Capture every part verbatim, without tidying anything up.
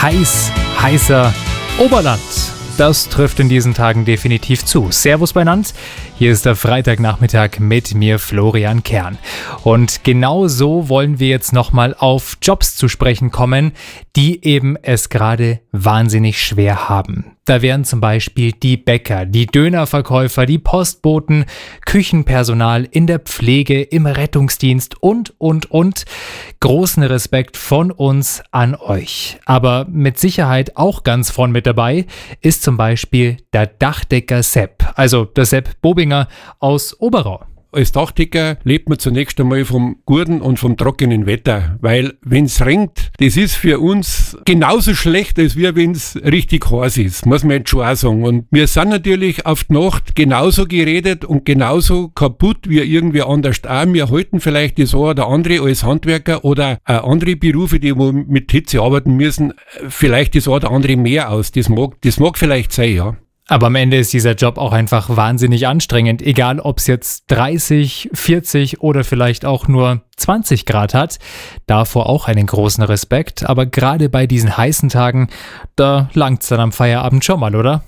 heiß, heißer Oberland. Das trifft in diesen Tagen definitiv zu. Servus beinand, hier ist der Freitagnachmittag mit mir, Florian Kern. Und genau so wollen wir jetzt nochmal auf Jobs zu sprechen kommen, die eben es gerade wahnsinnig schwer haben. Da wären zum Beispiel die Bäcker, die Dönerverkäufer, die Postboten, Küchenpersonal in der Pflege, im Rettungsdienst und, und, und. Großen Respekt von uns an euch. Aber mit Sicherheit auch ganz vorn mit dabei ist zum Beispiel der Dachdecker Sepp, also der Sepp Bobinger aus Oberau. Als Dachdecker lebt man zunächst einmal vom guten und vom trockenen Wetter, weil wenn's regnet, das ist für uns genauso schlecht, als wie wenn's richtig heiß ist, muss man jetzt schon auch sagen. Und wir sind natürlich auf die Nacht genauso geredet und genauso kaputt wie irgendwie anders auch. Wir halten vielleicht das eine oder andere als Handwerker oder äh, andere Berufe, die wo mit Hitze arbeiten müssen, vielleicht das eine oder andere mehr aus. Das mag, das mag vielleicht sein, ja. Aber am Ende ist dieser Job auch einfach wahnsinnig anstrengend, egal ob es jetzt dreißig, vierzig oder vielleicht auch nur zwanzig Grad hat. Davor auch einen großen Respekt, aber gerade bei diesen heißen Tagen, da langt's dann am Feierabend schon mal, oder?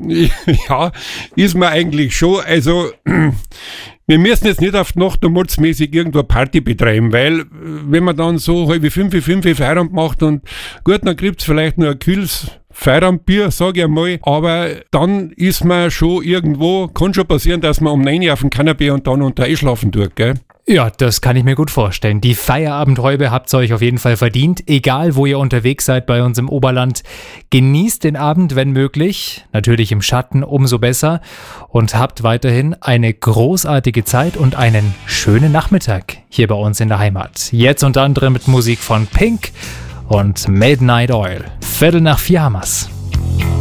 Ja, ist man eigentlich schon. Also wir müssen jetzt nicht auf die Nacht und mordsmäßig irgendwo eine Party betreiben, weil wenn man dann so halb fünf, fünf Feierabend macht und gut, dann kriegt's vielleicht nur ein kühles Feierabendbier, sage ich einmal, aber dann ist man schon irgendwo, kann schon passieren, dass man um neun Uhr auf dem Kanapee und dann unter einschlafen tut, gell? Ja, das kann ich mir gut vorstellen. Die Feierabendhäube habt ihr euch auf jeden Fall verdient, egal wo ihr unterwegs seid bei uns im Oberland. Genießt den Abend, wenn möglich, natürlich im Schatten umso besser und habt weiterhin eine großartige Zeit und einen schönen Nachmittag hier bei uns in der Heimat. Jetzt unter anderem mit Musik von Pink und Midnight Oil. Viertel nach vier hammers.